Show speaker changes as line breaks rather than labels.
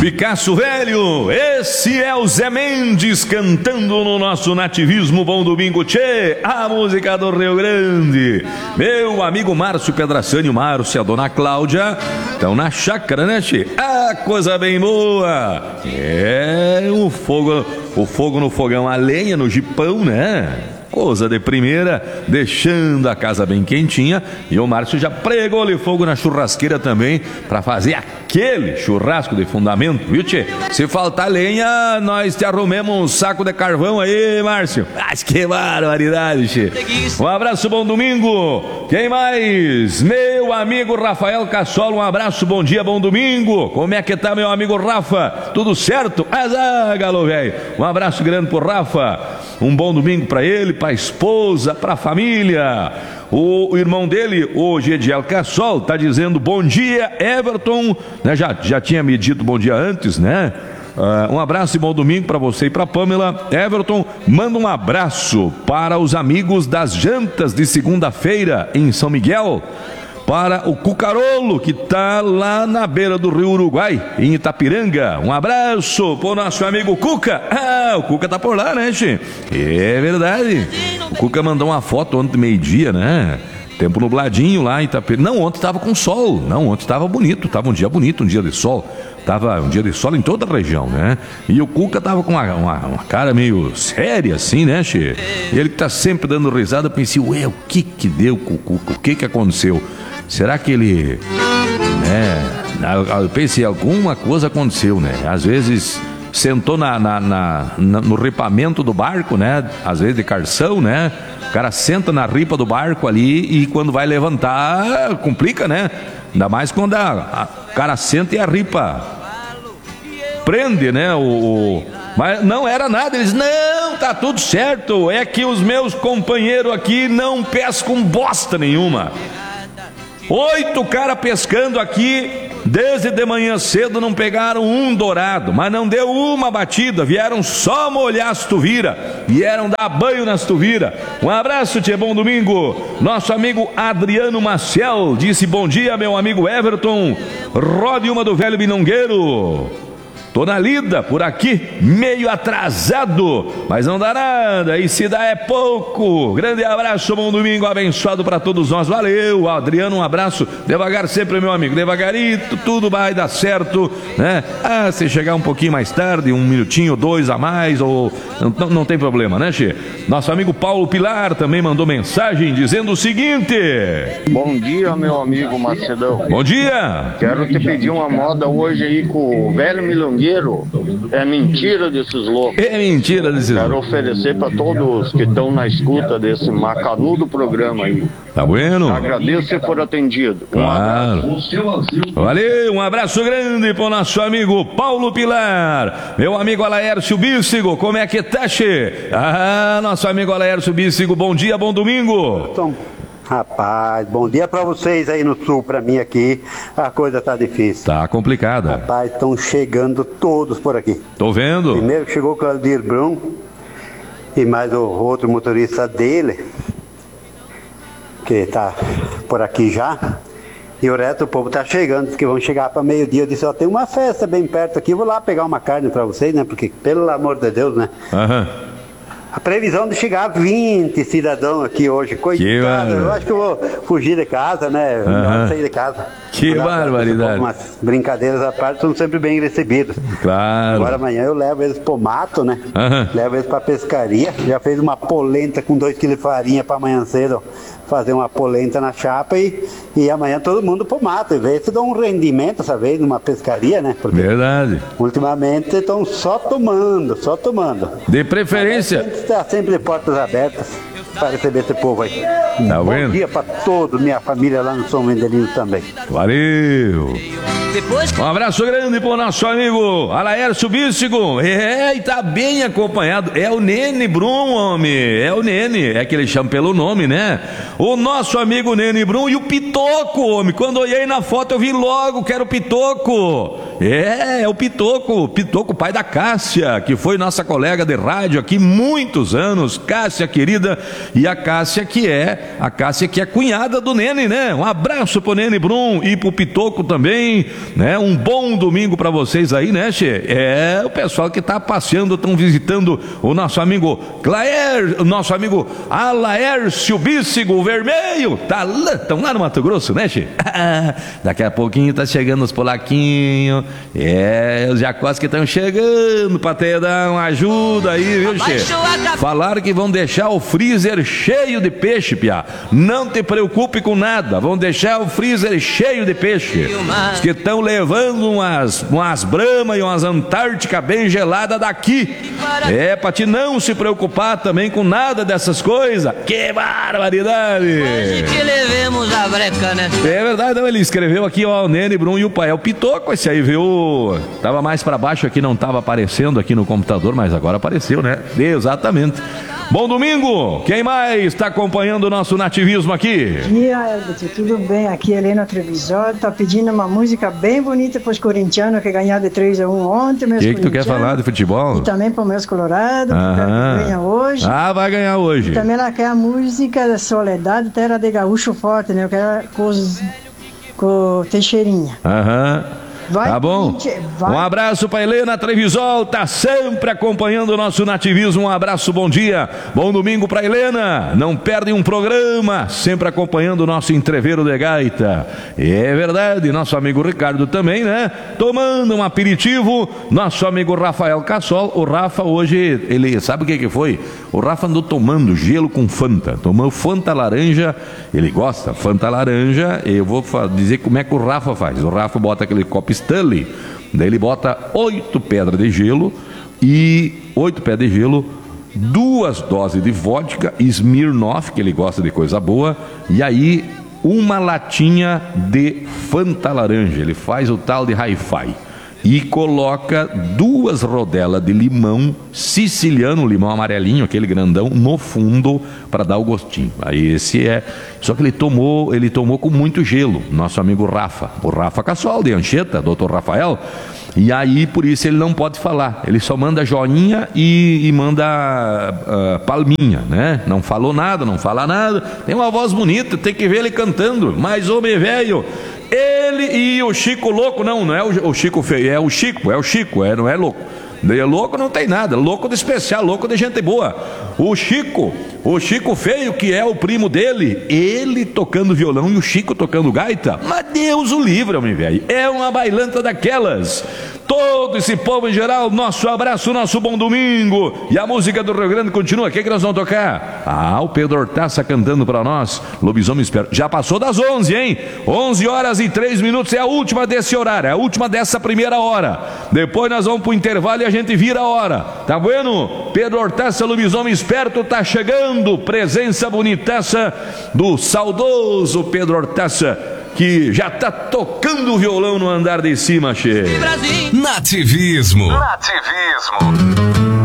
Picasso Velho, esse é o Zé Mendes cantando no nosso nativismo. Bom domingo, tchê, a música do Rio Grande. Meu amigo Márcio Pedraçani, o Márcio e a dona Cláudia estão na chácara, né, tchê? Ah, coisa bem boa. É, o fogo no fogão, a lenha no jipão, né? Coisa de primeira, deixando a casa bem quentinha. E o Márcio já pregou-lhe fogo na churrasqueira também, para fazer aquele churrasco de fundamento, viu, tchê? Se faltar lenha, nós te arrumemos um saco de carvão aí, Márcio. Mas que barbaridade, tchê. Um abraço, bom domingo. Quem mais? Meu amigo Rafael Cassolo, um abraço, bom dia, bom domingo. Como é que tá, meu amigo Rafa? Tudo certo? Azar, galo velho. Um abraço grande pro Rafa. Um bom domingo para ele, para a esposa, para a família. O irmão dele, o Gediel Cassol, tá dizendo bom dia, Everton, né? Já tinha me dito bom dia antes, né? Um abraço e bom domingo para você e para Pamela. Everton, manda um abraço para os amigos das jantas de segunda-feira em São Miguel. Para o Cucarolo, que está lá na beira do Rio Uruguai, em Itapiranga. Um abraço para o nosso amigo Cuca. Ah, o Cuca tá por lá, né, Che? É verdade. O Cuca mandou uma foto ontem, meio-dia, né? Tempo nubladinho lá em Itapiranga. Não, ontem estava com sol. Não, ontem estava bonito. Estava um dia bonito, um dia de sol. Tava um dia de sol em toda a região, né? E o Cuca tava com uma cara meio séria, assim, né, Che? Ele que tá sempre dando risada, eu pensei, ué, o que deu com o Cuca? O que aconteceu? Será que ele... Eu pensei, alguma coisa aconteceu, né? Às vezes sentou no ripamento do barco, né? Às vezes de carção, né? O cara senta na ripa do barco ali e quando vai levantar, complica, né? Ainda mais quando o cara senta e a ripa prende, né? Mas não era nada, eles, não, tá tudo certo. É que os meus companheiros aqui não pescam bosta nenhuma. 8 caras pescando aqui, desde de manhã cedo não pegaram um dourado, mas não deu uma batida, vieram só molhar as tuviras, vieram dar banho nas tuviras. Um abraço, tchê, bom domingo. Nosso amigo Adriano Maciel disse, bom dia, meu amigo Everton, rode uma do velho Minongueiro. Tô na lida por aqui, meio atrasado, mas não dá nada, e se dá é pouco. Grande abraço, bom domingo abençoado para todos nós. Valeu, Adriano, um abraço. Devagar sempre, meu amigo, devagarito, tudo vai dar certo, né? Se chegar um pouquinho mais tarde, 1 minutinho, 2 a mais, ou não tem problema, né, Che? Nosso amigo Paulo Pilar também mandou mensagem dizendo o seguinte:
bom dia, meu amigo Macedão.
Bom dia.
Quero te pedir uma moda hoje aí com o velho Milongueiro. É mentira desses loucos.
É mentira desses loucos.
Quero oferecer para todos que estão na escuta desse macanudo programa aí.
Tá bueno?
Agradeço se for atendido.
Claro. Valeu, um abraço grande pro nosso amigo Paulo Pilar. Meu amigo Alaércio Bícigo, como é que tá, che? Nosso amigo Alaércio Bícigo, bom dia, bom domingo.
Rapaz, bom dia pra vocês aí no sul, pra mim aqui a coisa tá difícil.
Tá complicada.
Rapaz, estão chegando todos por aqui.
Tô vendo.
Primeiro chegou o Claudir Brum e mais o outro motorista dele, que tá por aqui já. E o resto, o povo tá chegando, diz que vão chegar para meio-dia. Eu disse, ó, tem uma festa bem perto aqui, vou lá pegar uma carne pra vocês, né? Porque, pelo amor de Deus, né? A previsão de chegar 20 cidadãos aqui hoje. Coitado, eu acho que eu vou fugir de casa, né? Não sair de casa.
Que barbaridade.
Umas brincadeiras à parte são sempre bem recebidos.
Claro.
Agora amanhã eu levo eles pro mato, né? Levo eles pra pescaria. Já fez uma polenta com 2 kg de farinha pra amanhã cedo. Fazer uma polenta na chapa e amanhã todo mundo pro mato. E ver se dá um rendimento essa vez numa pescaria, né? Porque
verdade.
Ultimamente estão só tomando.
De preferência.
Está sempre de portas abertas para receber esse povo aí.
Tá
Bom
vendo?
dia para toda minha família lá no São Vendelino também.
Valeu. Um abraço grande pro nosso amigo Alaércio Bícigo. E tá bem acompanhado. É o Nene Brum, homem. É o Nene. É que ele chama pelo nome, né? O nosso amigo Nene Brum e o Pitoco, homem. Quando eu olhei na foto, eu vi logo que era o Pitoco. É o Pitoco. Pitoco, pai da Cássia, que foi nossa colega de rádio aqui muitos anos. Cássia, querida. E a Cássia que é cunhada do Nene, né? Um abraço pro Nene Brum e pro Pitoco também. né? Um bom domingo para vocês aí, né, Che? É, o pessoal que tá passeando, estão visitando o nosso amigo Claer, o nosso amigo Alaércio Bícigo Vermelho, estão lá no Mato Grosso, né, Che? Daqui a pouquinho tá chegando os polaquinhos, os jacós que estão chegando para te dar uma ajuda aí, viu, Che? Falaram que vão deixar o freezer cheio de peixe, piá. Não te preocupe com nada, vão deixar o freezer cheio de peixe. Os que estão levando umas Brahma e umas Antártica bem gelada daqui. É, pra te não se preocupar também com nada dessas coisas. Que barbaridade!
Hoje que levemos a breca, né?
É verdade, não, ele escreveu aqui, ó, o Nene, Bruno e o Pael Pitoco, esse aí, viu? Tava mais pra baixo aqui, não tava aparecendo aqui no computador, mas agora apareceu, né? Exatamente. Bom domingo! Quem mais está acompanhando o nosso nativismo aqui?
Bom dia, Herbert. Tudo bem? Aqui é Helena Trevisol. Tá pedindo uma música bem bonita para os corintianos que ganharam de 3-1 ontem. O
que tu quer falar de futebol?
E também para os meus colorados, que ganha hoje.
Ah, vai ganhar hoje.
E também ela quer a música da Soledade, Terra de Gaúcho Forte, né? Eu quero com Teixeirinha.
Tá bom? Um abraço para Helena Trevisol, tá sempre acompanhando o nosso nativismo. Um abraço, bom dia, bom domingo para Helena. Não perde um programa, sempre acompanhando o nosso entreveiro de gaita. É verdade, nosso amigo Ricardo também, né? Tomando um aperitivo, nosso amigo Rafael Cassol. O Rafa hoje, ele sabe o que foi? O Rafa andou tomando gelo com Fanta, tomou Fanta laranja, ele gosta, Fanta laranja. Eu vou dizer como é que o Rafa faz. O Rafa bota aquele copo Stanley, daí ele bota 8 pedras de gelo e 8 pedras de gelo, 2 doses de vodka Smirnoff, que ele gosta de coisa boa, e aí uma latinha de Fanta laranja. Ele faz o tal de hi-fi e coloca 2 rodelas de limão siciliano, limão amarelinho, aquele grandão, no fundo para dar o gostinho. Aí esse é. Só que ele tomou com muito gelo, nosso amigo Rafa, o Rafa Cassol de Anchieta, doutor Rafael. E aí por isso ele não pode falar, ele só manda joinha e manda palminha, né? Não falou nada, não fala nada. Tem uma voz bonita, tem que ver ele cantando. Mas homem velho, ele e o Chico louco, não é o Chico feio, é o Chico, não é louco. De louco não tem nada, louco de especial, louco de gente boa. O Chico feio, que é o primo dele, ele tocando violão e o Chico tocando gaita. Mas Deus o livre, homem velho, é uma bailanta daquelas. Todo esse povo em geral, nosso abraço, nosso bom domingo. E a música do Rio Grande continua. O que nós vamos tocar? O Pedro Hortaça cantando para nós, Lobisomem Esperto. Já passou das 11, hein? 11h03 é a última desse horário, é a última dessa primeira hora. Depois nós vamos pro intervalo e a gente vira a hora. Tá bueno? Pedro Hortaça, Lobisomem Esperto, tá chegando. Presença bonitaça do saudoso Pedro Hortaça, que já tá tocando o violão no andar de cima, che.
Nativismo.